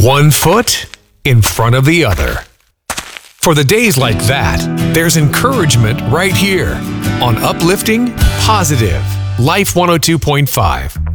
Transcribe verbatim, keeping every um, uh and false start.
One foot in front of the other. For the days like that, there's encouragement right here on Uplifting Positive Life one oh two point five.